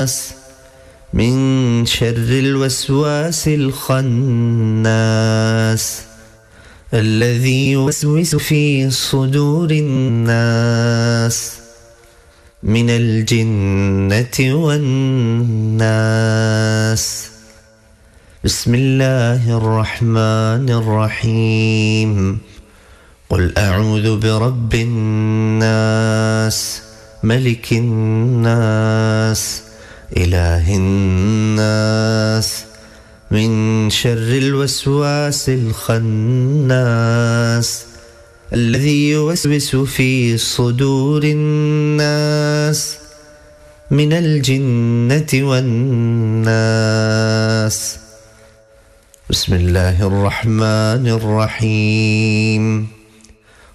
من شر الوسواس الخناس الذي يوسوس في صدور الناس من الجنة والناس. بسم الله الرحمن الرحيم. قل أعوذ برب الناس ملك الناس إله الناس من شر الوسواس الخناس الذي يوسوس في صدور الناس من الجنة والناس. بسم الله الرحمن الرحيم.